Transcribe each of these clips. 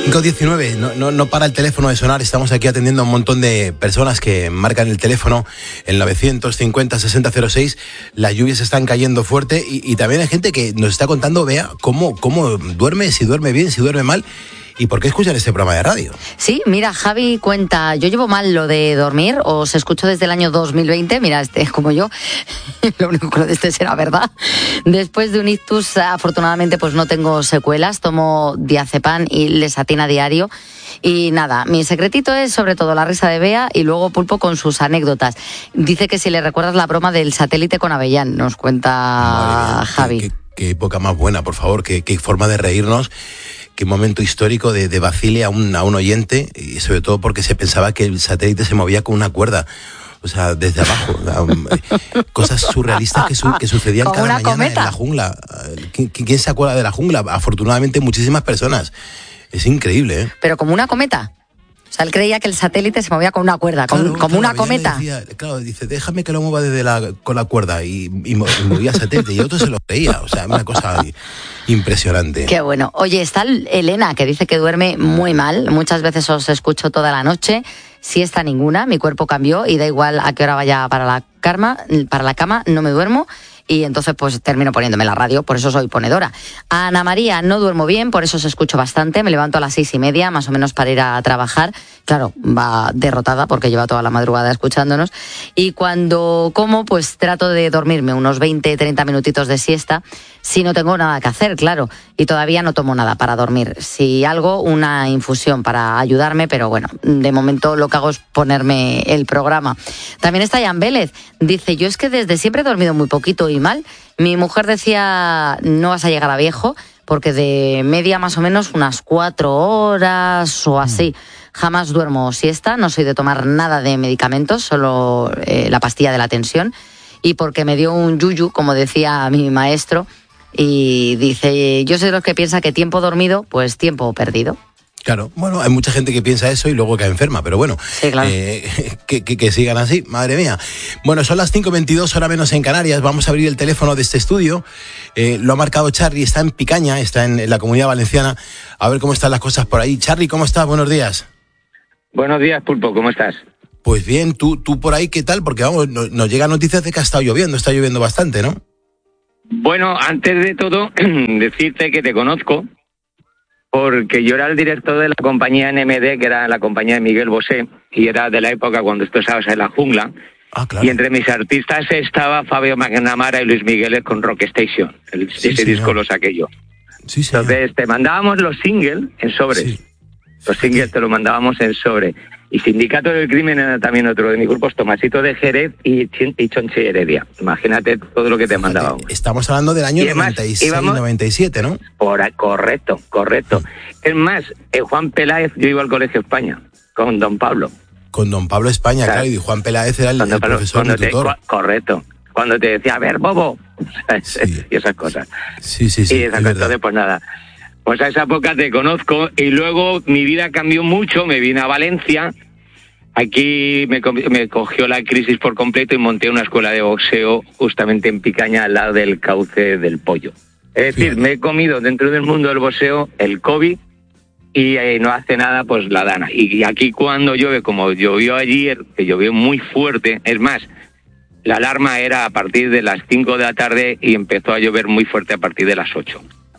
5:19, no para el teléfono de sonar. Estamos aquí atendiendo a un montón de personas que marcan el teléfono, el 950-6006. Las lluvias están cayendo fuerte y también hay gente que nos está contando, Bea, cómo duerme, si duerme bien, si duerme mal. ¿Y por qué escuchan este programa de radio? Sí, mira, Javi cuenta, yo llevo mal lo de dormir, os escucho desde el año 2020, mira, este es como yo, lo único que lo de este será verdad. Después de un ictus, afortunadamente, pues no tengo secuelas, tomo diazepam y lesatina diario. Y nada, mi secretito es sobre todo la risa de Bea y luego Pulpo con sus anécdotas. Dice que si le recuerdas la broma del satélite con Avellán, nos cuenta Javi. Qué época más buena, por favor, qué forma de reírnos. Qué momento histórico de vacile a un oyente, y sobre todo porque se pensaba que el satélite se movía con una cuerda, o sea, desde abajo. Cosas surrealistas que sucedían cada mañana cometa en la jungla. ¿Quién se acuerda de la jungla? Afortunadamente muchísimas personas. Es increíble, ¿eh? Pero como una cometa. O sea, él creía que el satélite se movía con una cuerda, como una cometa. Dice, déjame que lo mueva con la cuerda y movía el satélite. Y otro se lo creía. O sea, una cosa impresionante. Qué bueno. Oye, está Elena, que dice que duerme muy mal. Muchas veces os escucho toda la noche. Siesta ninguna, mi cuerpo cambió y da igual a qué hora vaya para la cama, no me duermo. Y entonces pues termino poniéndome la radio, por eso soy ponedora. A Ana María, no duermo bien, por eso os escucho bastante, me levanto a las 6:30, más o menos para ir a trabajar. Claro, va derrotada porque lleva toda la madrugada escuchándonos. Y cuando como, pues trato de dormirme unos 20-30 minutitos de siesta, si no tengo nada que hacer, claro. Y todavía no tomo nada para dormir. Si algo, una infusión para ayudarme, pero bueno, de momento lo que hago es ponerme el programa. También está Jan Vélez, dice, yo es que desde siempre he dormido muy poquito y mal. Mi mujer decía, no vas a llegar a viejo, porque de media más o menos unas 4 horas o así. Jamás duermo siesta, no soy de tomar nada de medicamentos, solo la pastilla de la tensión. Y porque me dio un yuyu, como decía mi maestro, y dice, yo soy de los que piensa que tiempo dormido, pues tiempo perdido. Claro, bueno, hay mucha gente que piensa eso y luego cae enferma, pero bueno, sí, claro. Que sigan así, madre mía. Bueno, son las 5:22, hora menos en Canarias, vamos a abrir el teléfono de este estudio, lo ha marcado Charly, está en Picaña, está en la Comunidad Valenciana, a ver cómo están las cosas por ahí. Charly, ¿cómo estás? Buenos días. Buenos días, Pulpo, ¿cómo estás? Pues bien, tú por ahí, ¿qué tal? Porque vamos, nos llegan noticias de que está lloviendo bastante, ¿no? Bueno, antes de todo, decirte que te conozco, porque yo era el director de la compañía NMD, que era la compañía de Miguel Bosé, y era de la época cuando tú estabas en la jungla. Ah, claro. Y entre mis artistas estaba Fabio McNamara y Luis Miguel con Rock Station. Ese disco lo saqué yo. Sí, entonces te mandábamos los singles en sobres. Sí. Los singles te los mandábamos en sobre. Y Sindicato del Crimen era también otro de mis grupos, Tomasito de Jerez y Chonchi Heredia. Imagínate todo lo que te mandábamos. Estamos hablando del año 96-97, ¿no? Correcto. Es más, Juan Peláez, yo iba al Colegio España, con Don Pablo. Con Don Pablo España, claro, y Juan Peláez era el profesor, el tutor. Correcto. Cuando te decía, a ver, bobo, sí. Y esas cosas. Sí, y esas cosas, pues nada. Pues a esa época te conozco y luego mi vida cambió mucho, me vine a Valencia, aquí me cogió la crisis por completo y monté una escuela de boxeo justamente en Picaña al lado del cauce del Pollo. Es decir, me he comido dentro del mundo del boxeo el COVID y no hace nada pues la dana. Y aquí cuando llueve, como llovió ayer, que llovió muy fuerte, es más, la alarma era a partir de las 5 de la tarde y empezó a llover muy fuerte a partir de las 8.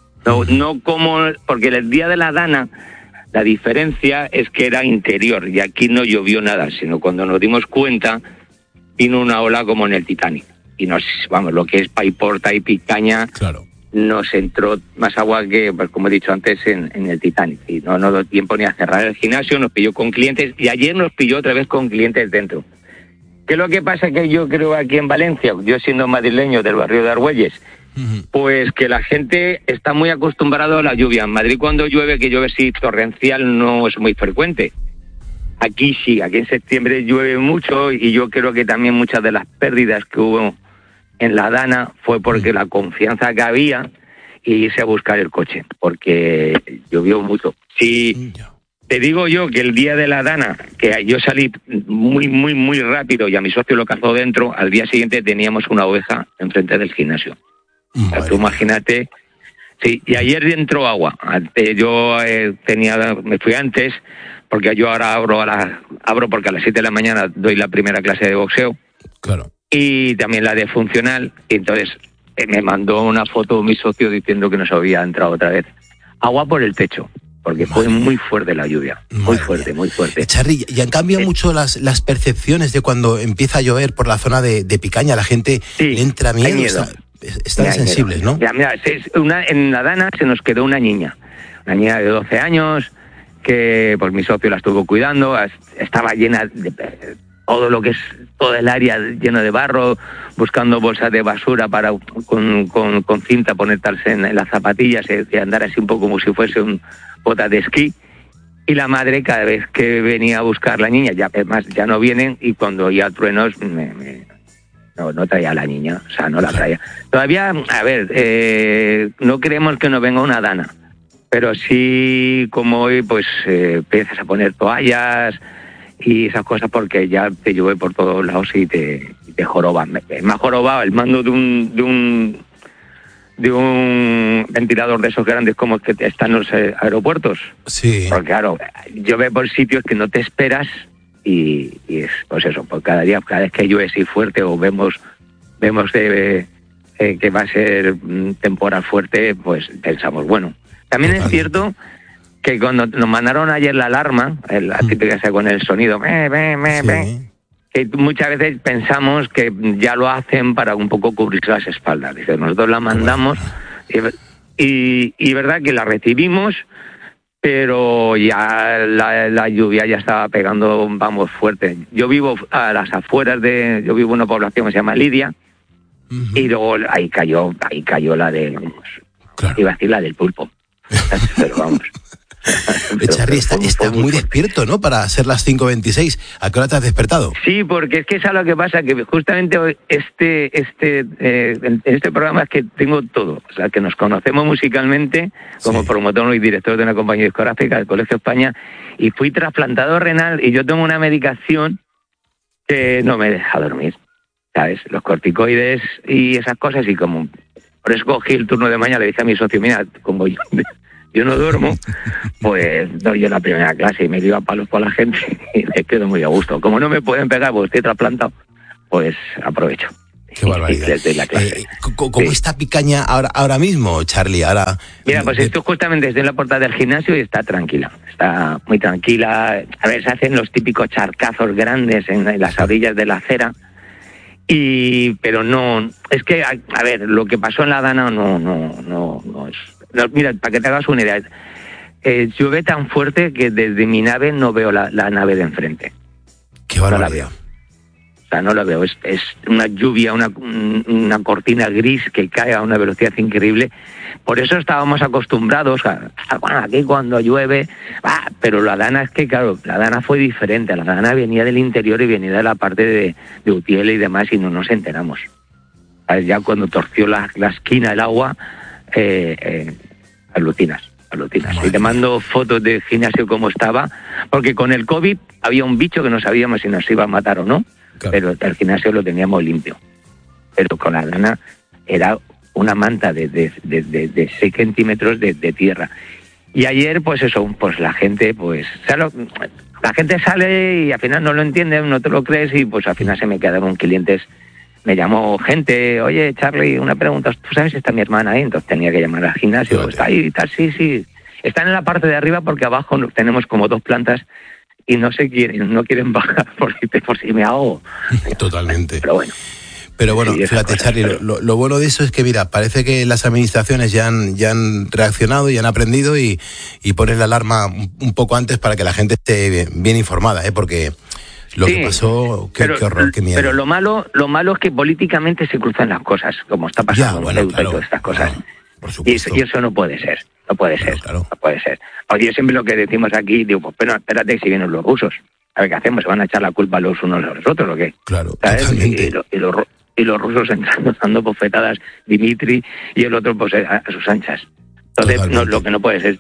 No como, porque el día de la dana, la diferencia es que era interior y aquí no llovió nada, sino cuando nos dimos cuenta, vino una ola como en el Titanic. Y lo que es Paiporta y Picaña, claro, nos entró más agua que, pues, como he dicho antes, en el Titanic. Y no dio tiempo ni a cerrar el gimnasio, nos pilló con clientes y ayer nos pilló otra vez con clientes dentro. ¿Qué es lo que pasa? Que yo creo aquí en Valencia, yo siendo madrileño del barrio de Argüelles, pues que la gente está muy acostumbrada a la lluvia. En Madrid cuando llueve, que llueve sí torrencial, no es muy frecuente. Aquí sí, aquí en septiembre llueve mucho y yo creo que también muchas de las pérdidas que hubo en la dana fue porque la confianza que había y irse a buscar el coche, porque llovió mucho. Sí. Te digo yo que el día de la dana, que yo salí muy rápido y a mi socio lo cazó dentro, al día siguiente teníamos una oveja enfrente del gimnasio. O sea, tú imagínate Sí, y ayer entró agua. Yo me fui antes, porque yo ahora abro porque a las 7 de la mañana doy la primera clase de boxeo. Claro. Y también la de funcional, y entonces me mandó una foto mi socio diciendo que nos había entrado otra vez agua por el techo, porque fue muy fuerte la lluvia, muy fuerte. Charly, y han cambiado mucho las percepciones de cuando empieza a llover por la zona de Picaña, la gente le entra miedo. Están sensibles, ¿no? Mira, en la Dana se nos quedó una niña de 12 años, que pues mi socio la estuvo cuidando, estaba llena de todo el área lleno de barro, buscando bolsas de basura para con cinta ponerse en las zapatillas y andar así un poco como si fuese un botas de esquí. Y la madre, cada vez que venía a buscar la niña, ya no vienen, y cuando oía truenos no traía a la niña, o sea, no la traía. Todavía, a ver, no creemos que no venga una Dana, pero sí, como hoy, pues empiezas a poner toallas y esas cosas, porque ya te llueve por todos lados y te joroban. Me ha jorobado el mando de un ventilador de esos grandes como que están en los aeropuertos. Sí. Porque claro, llueve por sitios que no te esperas. Y es pues eso, pues cada vez que llueve así fuerte o vemos que va a ser temporal fuerte, pues pensamos, bueno. También es cierto que cuando nos mandaron ayer la alarma, la típica esa con el sonido, que muchas veces pensamos que ya lo hacen para un poco cubrir las espaldas. Dice, nosotros la mandamos y verdad que la recibimos, pero ya la lluvia ya estaba pegando, vamos, fuerte. Yo vivo a las afueras yo vivo en una población que se llama Lidia, y luego ahí cayó la de, iba a decir la del pulpo, pero vamos. Charly, está muy despierto, ¿no? Para ser las 5:26. ¿A qué hora te has despertado? Sí, porque es que es lo que pasa, que justamente hoy en este programa es que tengo todo. O sea, que nos conocemos musicalmente como promotor y director de una compañía discográfica del Colegio España, y fui trasplantado renal, y yo tomo una medicación que no me deja dormir, ¿sabes? Los corticoides y esas cosas, y como por eso cogí el turno de mañana, le dije a mi socio, mira, como yo no duermo, pues doy yo la primera clase y me dio a palos por la gente y me quedo muy a gusto. Como no me pueden pegar porque estoy trasplantado, pues aprovecho. Qué barbaridad. La clase. ¿Cómo está Picaña ahora mismo, Charly? Mira, pues esto justamente estoy en la puerta del gimnasio y está tranquila. Está muy tranquila. A ver, se hacen los típicos charcazos grandes en las orillas de la acera. Pero no, es que, a ver, lo que pasó en la Dana no es... No, mira, para que te hagas una idea, llueve tan fuerte que desde mi nave no veo la nave de enfrente. Qué barbaridad. O sea, no la veo. Es una lluvia, una cortina gris que cae a una velocidad increíble. Por eso estábamos acostumbrados aquí cuando llueve, pero la Dana es que, claro, la Dana fue diferente. La Dana venía del interior y venía de la parte de Utiel y demás, y no nos enteramos. Ya cuando torció la esquina el agua, alucinas. Y te mando fotos del gimnasio como estaba, porque con el COVID había un bicho que no sabíamos si nos iba a matar o no, claro. Pero el gimnasio lo teníamos limpio. Pero con la Dana era una manta de 6 centímetros de tierra. Y ayer, pues eso, pues la gente, la gente sale y al final no lo entiende, no te lo crees, y pues al final se me quedaron clientes. Me llamó gente, oye, Charly, una pregunta, ¿tú sabes si está mi hermana ahí? Entonces tenía que llamar al gimnasio, está ahí y tal, sí. Están en la parte de arriba porque abajo tenemos como 2 plantas y no quieren bajar por si me ahogo. Totalmente. Pero bueno, sí, fíjate, Charly, lo bueno de eso es que, mira, parece que las administraciones ya han reaccionado y han aprendido y ponen la alarma un poco antes para que la gente esté bien informada, porque... Lo que pasó, qué horror, qué miedo. Pero lo malo es que políticamente se cruzan las cosas, como está pasando en Ceuta y todas estas cosas. Por supuesto. Y eso no puede ser. No puede ser. Porque siempre lo que decimos aquí, digo, pues pero espérate, si vienen los rusos. A ver qué hacemos, ¿se van a echar la culpa los unos a los otros o qué? Claro, totalmente. Y los rusos entrando, dando bofetadas, Dimitri, y el otro pues a sus anchas. Entonces, lo que no puede ser.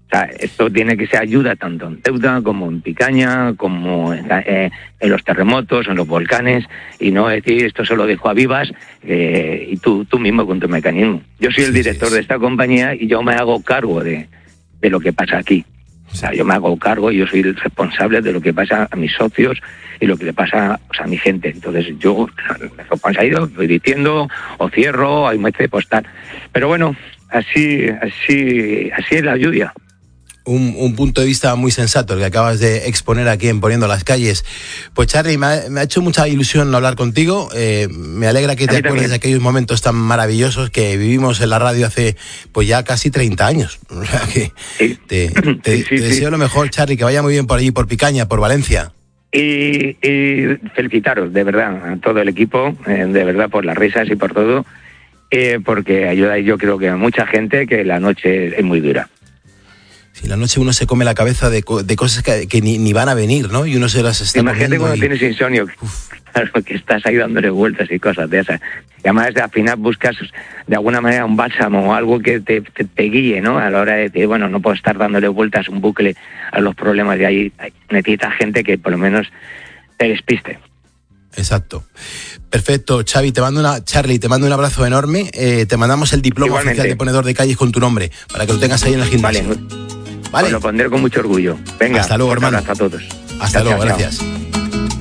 O sea, esto tiene que ser ayuda tanto en Ceuta como en Picaña, como en los terremotos, en los volcanes, y no decir esto se lo dejo a Vivas y tú mismo con tu mecanismo. Yo soy el director de esta compañía y yo me hago cargo de lo que pasa aquí. O sea, yo me hago cargo y yo soy el responsable de lo que pasa a mis socios y lo que le pasa, o sea, a mi gente. Entonces yo, responsabilidad, voy diciendo, o cierro, hay muerte de postal. Pero bueno, así es la lluvia. Un punto de vista muy sensato el que acabas de exponer aquí en Poniendo las Calles. Pues Charly, me ha hecho mucha ilusión hablar contigo. Me alegra que te acuerdes de aquellos momentos tan maravillosos que vivimos en la radio hace pues ya casi 30 años. O sea que te deseo lo mejor, Charly, que vaya muy bien por allí, por Picaña, por Valencia. Y felicitaros, de verdad, a todo el equipo, de verdad, por las risas y por todo, porque ayuda, yo creo que a mucha gente, que la noche es muy dura. Si la noche uno se come la cabeza de cosas que ni van a venir, ¿no? Y uno se las está Imagínate cuando tienes insomnio, claro, que estás ahí dándole vueltas y cosas de esas. Y además al final buscas de alguna manera un bálsamo o algo que te guíe, ¿no? A la hora de decir, bueno, no puedo estar dándole vueltas un bucle a los problemas de ahí. Necesita gente que por lo menos te despiste. Exacto. Perfecto, Charly, te mando un abrazo enorme. Te mandamos el diploma oficial de ponedor de calles con tu nombre, para que lo tengas ahí en el gimnasio. Vale. Pues lo pondré con mucho orgullo. Venga, hasta luego, hermano. Hasta a todos. Hasta luego, gracias.